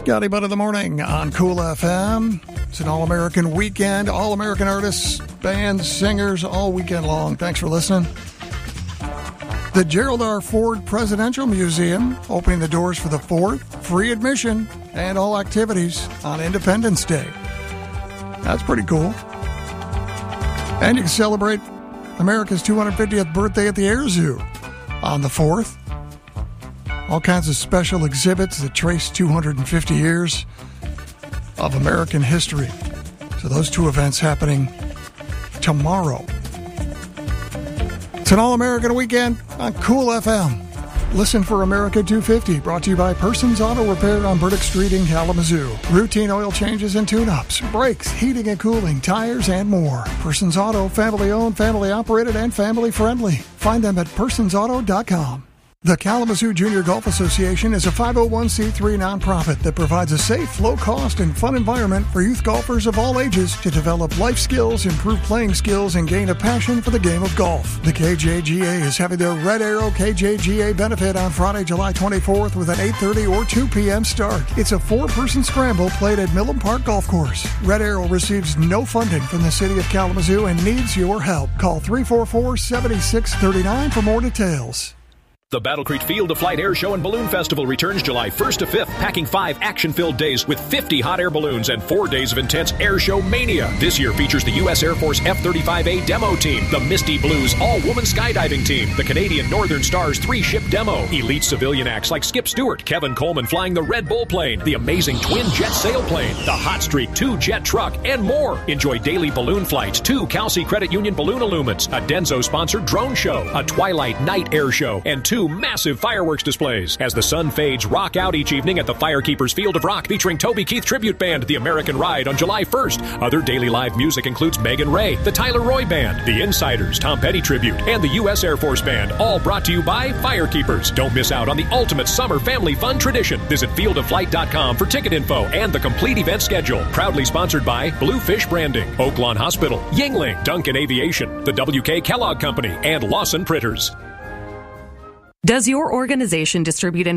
Scotty Butt of the Morning on Cool FM. It's an all-American weekend, all-American artists, bands, singers, all weekend long. Thanks for listening. The Gerald R. Ford Presidential Museum opening the doors for the 4th, free admission, and all activities on Independence Day. That's pretty cool. And you can celebrate America's 250th birthday at the Air Zoo on the 4th. All kinds of special exhibits that trace 250 years of American history. So those two events happening tomorrow. It's an all-American weekend on Cool FM. Listen for America 250, brought to you by Persons Auto Repair on Burdick Street in Kalamazoo. Routine oil changes and tune-ups, brakes, heating and cooling, tires, and more. Persons Auto, family-owned, family-operated, and family-friendly. Find them at personsauto.com. The Kalamazoo Junior Golf Association is a 501c3 nonprofit that provides a safe, low-cost, and fun environment for youth golfers of all ages to develop life skills, improve playing skills, and gain a passion for the game of golf. The KJGA is having their Red Arrow KJGA benefit on Friday, July 24th with an 8:30 or 2 p.m. start. It's a 4-person scramble played at Millen Park Golf Course. Red Arrow receives no funding from the city of Kalamazoo and needs your help. Call 344-7639 for more details. The Battle Creek Field of Flight Air Show and Balloon Festival returns July 1st to 5th, packing 5 action-filled days with 50 hot air balloons and 4 days of intense air show mania. This year features the U.S. Air Force F-35A demo team, the Misty Blues all-woman skydiving team, the Canadian Northern Stars 3-ship demo, elite civilian acts like Skip Stewart, Kevin Coleman flying the Red Bull plane, the amazing twin-jet sailplane, the Hot Streak 2-jet truck, and more. Enjoy daily balloon flights, 2 Kelsey Credit Union balloon illumins, a Denso-sponsored drone show, a Twilight night air show, and 2 massive fireworks displays. As the sun fades, rock out each evening at the Firekeepers Field of Rock featuring Toby Keith Tribute Band, The American Ride on July 1st. Other daily live music includes Megan Ray, the Tyler Roy Band, The Insiders, Tom Petty Tribute, and the U.S. Air Force Band, all brought to you by Firekeepers. Don't miss out on the ultimate summer family fun tradition. Visit fieldofflight.com for ticket info and the complete event schedule. Proudly sponsored by Bluefish Branding, Oaklawn Hospital, Yingling, Duncan Aviation, the W.K. Kellogg Company, and Lawson Pritters. Does your organization distribute